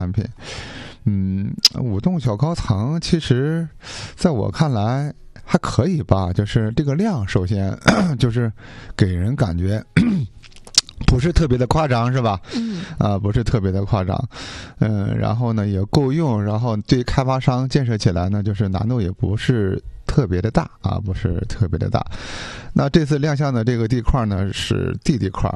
产品。5栋小高层其实在我看来还可以吧，就是这个量首先就是给人感觉不是特别的夸张，是吧？不是特别的夸张，然后呢也够用，然后对开发商建设起来呢，就是难度也不是特别的大啊，不是特别的大。那这次亮相的这个地块呢是地块，